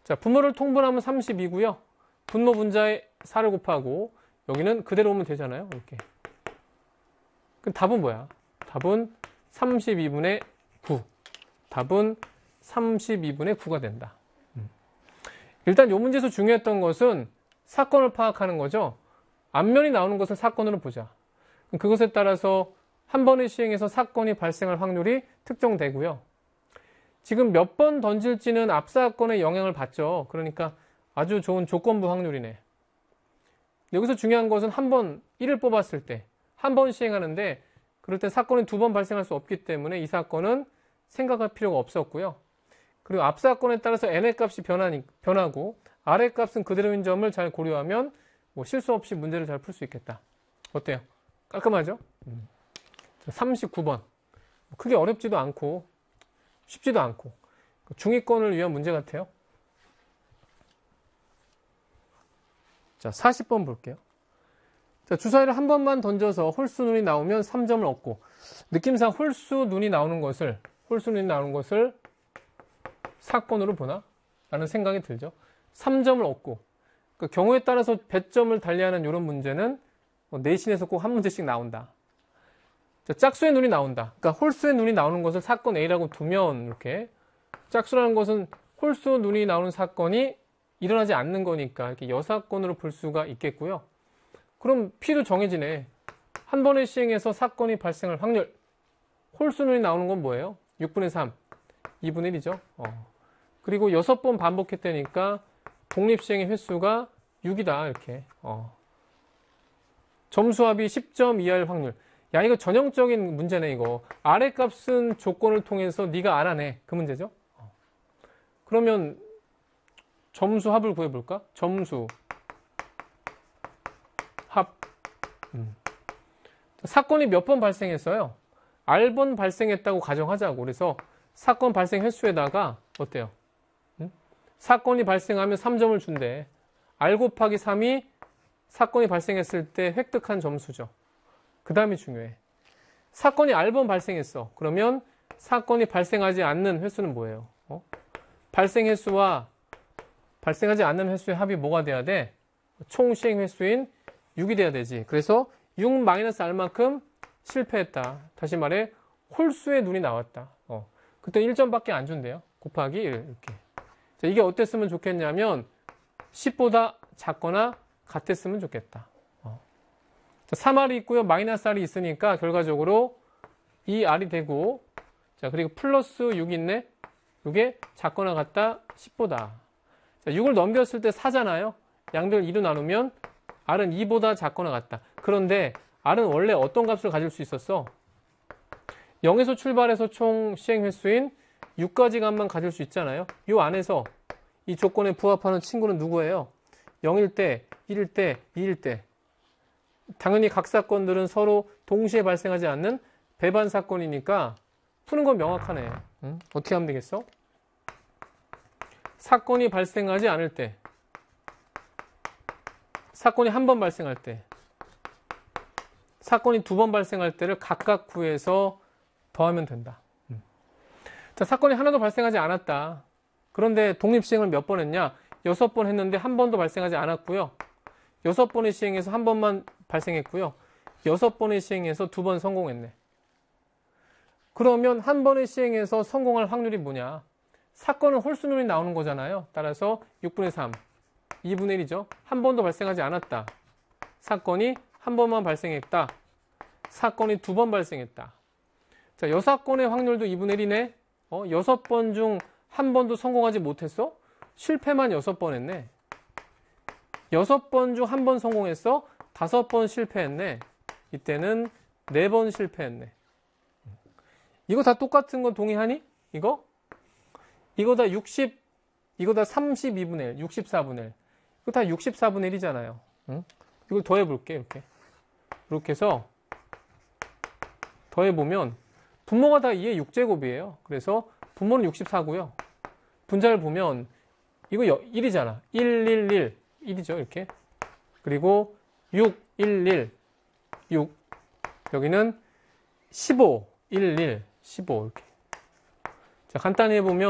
자, 분모를 통분하면 32고요. 분모 분자에 4를 곱하고 여기는 그대로 오면 되잖아요. 이렇게. 그럼 답은 뭐야? 답은 32분의 9. 답은 32분의 9가 된다. 일단 이 문제에서 중요했던 것은 사건을 파악하는 거죠. 앞면이 나오는 것을 사건으로 보자. 그것에 따라서 한 번의 시행에서 사건이 발생할 확률이 특정되고요. 지금 몇 번 던질지는 앞 사건의 영향을 받죠. 그러니까 아주 좋은 조건부 확률이네. 여기서 중요한 것은 한 번 1을 뽑았을 때 한 번 시행하는데 그럴 때 사건이 두 번 발생할 수 없기 때문에 이 사건은 생각할 필요가 없었고요. 그리고 앞 사건에 따라서 n의 값이 변하고 r의 값은 그대로인 점을 잘 고려하면 뭐 실수 없이 문제를 잘 풀 수 있겠다. 어때요? 깔끔하죠? 39번. 크게 어렵지도 않고 쉽지도 않고 중위권을 위한 문제 같아요. 자, 40번 볼게요. 자, 주사위를 한 번만 던져서 홀수 눈이 나오면 3점을 얻고, 느낌상 홀수 눈이 나오는 것을 사건으로 보나? 라는 생각이 들죠. 3점을 얻고, 그 경우에 따라서 배점을 달리하는 이런 문제는 내신에서 꼭 한 문제씩 나온다. 자, 짝수의 눈이 나온다. 그러니까 홀수의 눈이 나오는 것을 사건 A라고 두면 이렇게 짝수라는 것은 홀수 눈이 나오는 사건이 일어나지 않는 거니까 이렇게 여사건으로 볼 수가 있겠고요. 그럼 P도 정해지네. 한 번의 시행에서 사건이 발생할 확률. 홀수 눈이 나오는 건 뭐예요? 6분의 3, 2분의 1이죠. 그리고 6번 반복했다니까 독립시행의 횟수가 6이다. 이렇게. 점수합이 10점 이하일 확률. 야, 이거 전형적인 문제네, 이거. 아래 값은 조건을 통해서 네가 알아내. 그 문제죠. 그러면 점수 합을 구해볼까? 점수 합. 사건이 몇 번 발생했어요? R번 발생했다고 가정하자고. 그래서 사건 발생 횟수에다가 어때요? 사건이 발생하면 3점을 준대. R 곱하기 3이 사건이 발생했을 때 획득한 점수죠. 그 다음이 중요해. 사건이 R번 발생했어. 그러면 사건이 발생하지 않는 횟수는 뭐예요? 발생 횟수와 발생하지 않는 횟수의 합이 뭐가 돼야 돼? 총 시행 횟수인 6이 돼야 되지. 그래서 6-R만큼 실패했다. 다시 말해 홀수의 눈이 나왔다. 그때 1점밖에 안 준대요. 곱하기 1 이렇게. 자, 이게 어땠으면 좋겠냐면 10보다 작거나 같았으면 좋겠다. 3R이 있고요. -R이 있으니까 결과적으로 2R이 되고, 자, 그리고 플러스 6이 있네. 이게 작거나 같다 10보다. 자, 6을 넘겼을 때 4잖아요. 양들 2로 나누면 R은 2보다 작거나 같다. 그런데 R은 원래 어떤 값을 가질 수 있었어? 0에서 출발해서 총 시행 횟수인 6가지 값만 가질 수 있잖아요. 이 안에서 이 조건에 부합하는 친구는 누구예요? 0일 때, 1일 때, 2일 때. 당연히 각 사건들은 서로 동시에 발생하지 않는 배반 사건이니까 푸는 건 명확하네. 어떻게 하면 되겠어? 사건이 발생하지 않을 때, 사건이 한 번 발생할 때, 사건이 두 번 발생할 때를 각각 구해서 더하면 된다. 자, 사건이 하나도 발생하지 않았다. 그런데 독립시행을 몇 번 했냐? 6번 했는데 한 번도 발생하지 않았고요. 6번의 시행에서 한 번만 발생했고요. 6번의 시행에서 2번 성공했네. 그러면 한 번의 시행에서 성공할 확률이 뭐냐? 사건은 홀수눈이 나오는 거잖아요. 따라서 6분의 3, 2분의 1이죠. 한 번도 발생하지 않았다. 사건이 한 번만 발생했다. 사건이 2번 발생했다. 자, 여사건의 확률도 2분의 1이네. 6번 중 한 번도 성공하지 못했어? 실패만 6번 했네. 6번 중 한 번 성공했어? 5번 실패했네. 이때는 4번 실패했네. 이거 다 똑같은 건 동의하니? 이거 다 60, 이거 다 32분의 1, 64분의 1. 이거 다 64분의 1이잖아요. 이걸 더해볼게, 이렇게 해서 더해보면 분모가 다 2의 6제곱이에요. 그래서 분모는 64고요. 분자를 보면 이거 1이잖아. 1, 1, 1. 1이죠, 이렇게. 그리고 6, 1, 1. 6. 여기는 15, 1, 1. 15. 이렇게. 자, 간단히 해보면